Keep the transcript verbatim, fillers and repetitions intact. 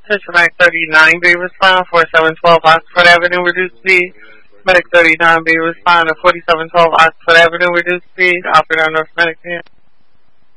Central Medic thirty-nine, be respond, forty-seven twelve Oxford Avenue, reduced speed. Medic thirty-nine, be respond to forty-seven twelve Oxford Avenue, reduced speed. Operator on North Medic here.